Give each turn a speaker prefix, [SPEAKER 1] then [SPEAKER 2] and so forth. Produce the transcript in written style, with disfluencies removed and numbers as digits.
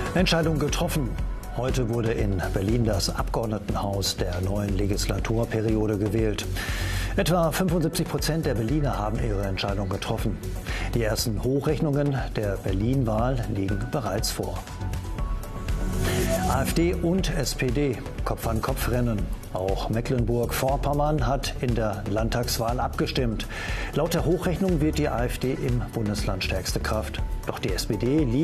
[SPEAKER 1] Entscheidung getroffen. Heute wurde in Berlin das Abgeordnetenhaus der neuen Legislaturperiode gewählt. Etwa 75% der Berliner haben ihre Entscheidung getroffen. Die ersten Hochrechnungen der Berlin-Wahl liegen bereits vor. AfD und SPD, Kopf-an-Kopf-Rennen. Auch Mecklenburg-Vorpommern hat in der Landtagswahl abgestimmt. Laut der Hochrechnung wird die AfD im Bundesland stärkste Kraft. Doch die SPD liegt